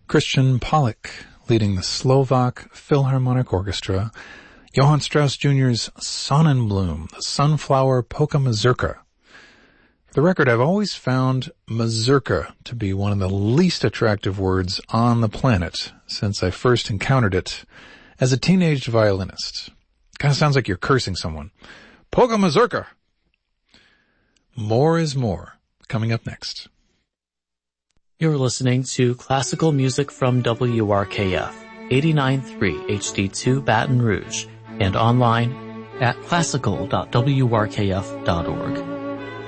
Christian Pollock leading the Slovak Philharmonic Orchestra, Johann Strauss Jr.'s Sonnenblume, the Sunflower Polka Mazurka. For the record, I've always found mazurka to be one of the least attractive words on the planet since I first encountered it as a teenage violinist. Kind of sounds like you're cursing someone. Polka mazurka! More is more, coming up next. You're listening to classical music from WRKF, 89.3 HD2 Baton Rouge, and online at classical.wrkf.org.